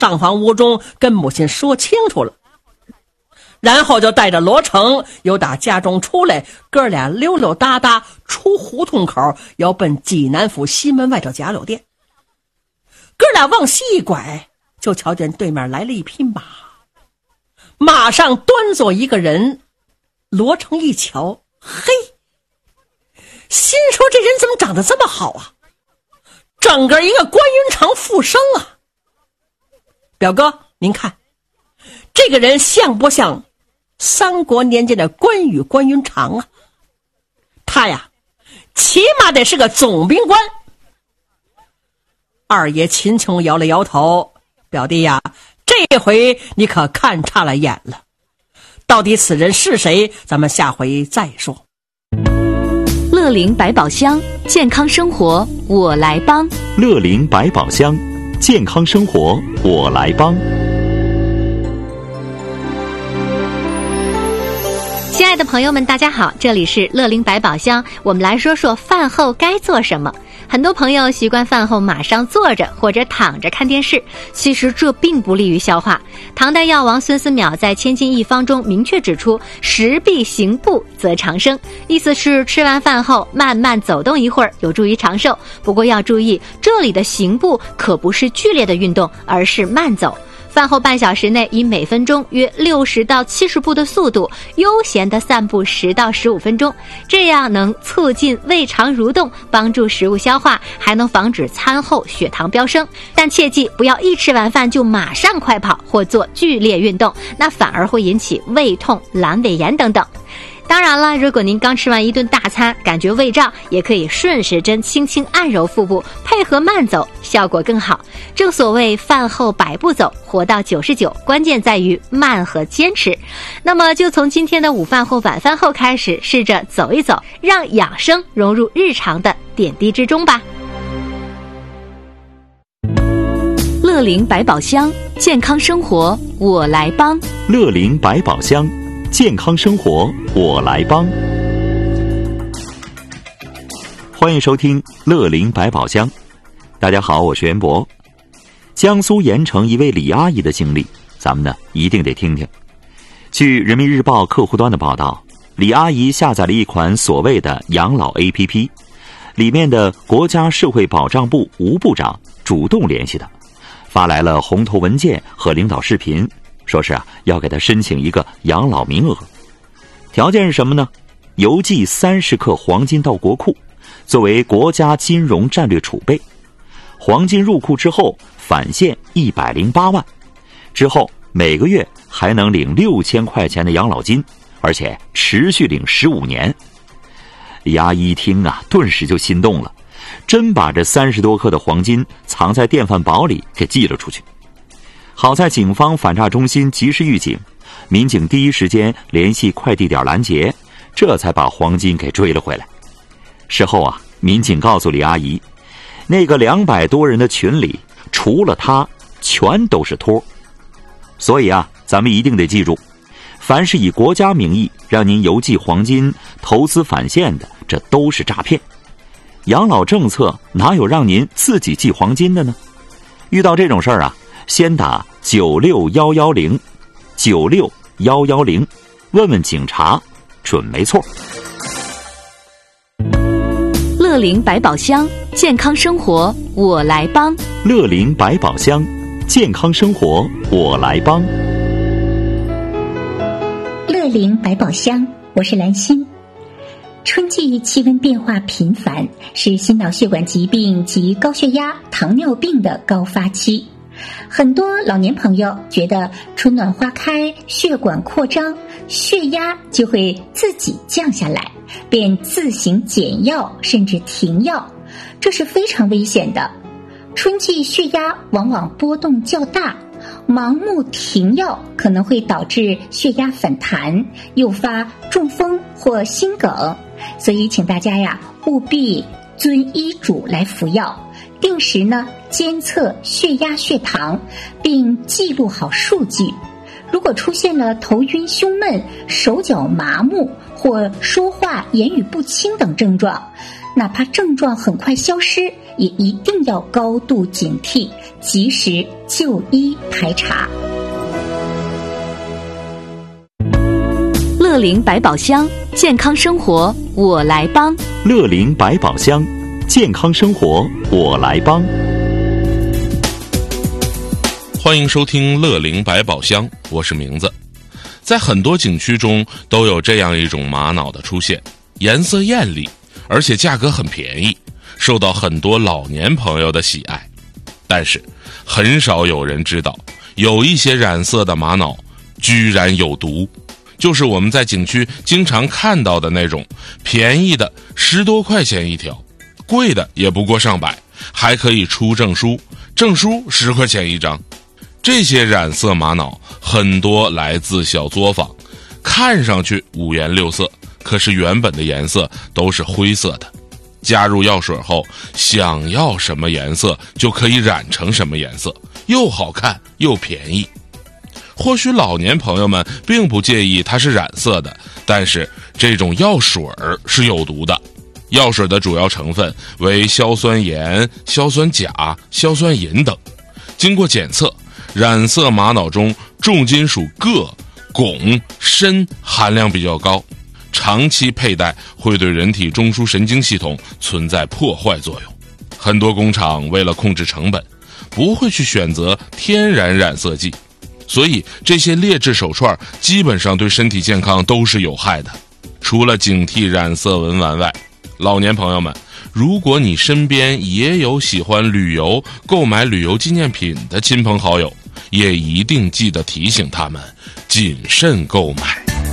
上房屋中跟母亲说清楚了，然后就带着罗成又打家中出来，哥俩溜溜达达出胡同口，要奔济南府西门外头贾柳店。哥俩往西一拐，就瞧见对面来了一匹马，马上端坐一个人。罗成一瞧，嘿，心说这人怎么长得这么好啊，整个一个关云长复生啊。表哥您看，这个人像不像三国年间的关羽关云长啊？他呀起码得是个总兵官。二爷秦琼摇了摇头，表弟呀，这回你可看差了眼了，到底此人是谁，咱们下回再说。 乐龄百宝箱，健康生活我来帮。 乐龄百宝箱，健康生活我来帮。 亲爱的朋友们，大家好，这里是乐龄百宝箱，我们来说说饭后该做什么。很多朋友习惯饭后马上坐着或者躺着看电视，其实这并不利于消化。唐代药王孙思邈在《千金一方》中明确指出，食必行步则长生，意思是吃完饭后慢慢走动一会儿，有助于长寿。不过要注意，这里的行步可不是剧烈的运动，而是慢走。饭后半小时内，以每分钟约60到70步的速度，悠闲地散步10到15分钟，这样能促进胃肠蠕动，帮助食物消化，还能防止餐后血糖飙升。但切记不要一吃完饭就马上快跑或做剧烈运动，那反而会引起胃痛、阑尾炎等等。当然了，如果您刚吃完一顿大餐，感觉胃胀，也可以顺时针轻轻按揉腹部，配合慢走，效果更好。正所谓饭后100步走，活到99，关键在于慢和坚持。那么就从今天的午饭或晚饭后开始，试着走一走，让养生融入日常的点滴之中吧。 乐龄百宝箱，健康生活我来帮。 乐龄百宝箱，健康生活我来帮。欢迎收听乐龄百宝箱。大家好，我是袁博。江苏盐城一位李阿姨的经历，咱们呢一定得听听。据人民日报客户端的报道，李阿姨下载了一款所谓的养老 APP， 里面的国家社会保障部吴部长主动联系她，发来了红头文件和领导视频，说是要给他申请一个养老名额。条件是什么呢？邮寄30克黄金到国库，作为国家金融战略储备。黄金入库之后返现108万，之后每个月还能领6000块钱的养老金，而且持续领15年。李阿姨一听顿时就心动了，真把这30多克的黄金藏在电饭煲里给寄了出去。好在警方反诈中心及时预警，民警第一时间联系快递点拦截，这才把黄金给追了回来。事后民警告诉李阿姨，那个200多人的群里，除了他，全都是托。所以咱们一定得记住，凡是以国家名义让您邮寄黄金、投资返现的，这都是诈骗。养老政策哪有让您自己寄黄金的呢？遇到这种事儿先打96110 96110，问问警察，准没错。 乐龄百宝箱，健康生活我来帮。 乐龄百宝箱，健康生活我来帮。 乐龄百宝箱，我是兰心。春季气温变化频繁，是心脑血管疾病及高血压、糖尿病的高发期。很多老年朋友觉得春暖花开，血管扩张，血压就会自己降下来，便自行减药甚至停药，这是非常危险的。春季血压往往波动较大，盲目停药可能会导致血压反弹，诱发中风或心梗，所以请大家务必遵医嘱来服药，定时监测血压血糖，并记录好数据。如果出现了头晕胸闷、手脚麻木或说话言语不清等症状， 哪怕症状很快消失，也一定要高度警惕，及时就医排查。 乐龄百宝箱，健康生活我来帮。 乐龄百宝箱，健康生活我来帮。 欢迎收听乐龄百宝箱，我是名字。在很多景区中都有这样一种玛瑙的出现，颜色艳丽，而且价格很便宜，受到很多老年朋友的喜爱。但是很少有人知道，有一些染色的玛瑙居然有毒，就是我们在景区经常看到的那种，便宜的10多块钱一条，贵的也不过上百，还可以出证书，证书10块钱一张。这些染色玛瑙很多来自小作坊，看上去五颜六色，可是原本的颜色都是灰色的。加入药水后，想要什么颜色就可以染成什么颜色，又好看又便宜。或许老年朋友们并不介意它是染色的，但是这种药水是有毒的。药水的主要成分为硝酸盐、硝酸钾、硝酸银等。经过检测，染色玛瑙中重金属铬、汞、砷含量比较高，长期佩戴会对人体中枢神经系统存在破坏作用。很多工厂为了控制成本，不会去选择天然染色剂，所以这些劣质手串基本上对身体健康都是有害的。除了警惕染色文玩外，老年朋友们，如果你身边也有喜欢旅游、购买旅游纪念品的亲朋好友，也一定记得提醒他们谨慎购买。